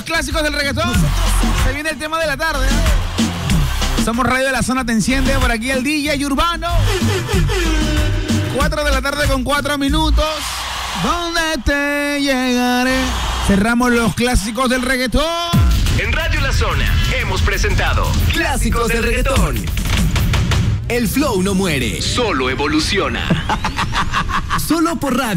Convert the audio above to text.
los clásicos del reggaetón. Se viene el tema de la tarde. Somos Radio de la Zona, te enciende. Por aquí el DJ Urbano. 4 de la tarde con 4 minutos. ¿Dónde te llegaré? Cerramos los clásicos del reggaetón. En Radio La Zona hemos presentado Clásicos del Reggaetón. El flow no muere, solo evoluciona. Solo por radio.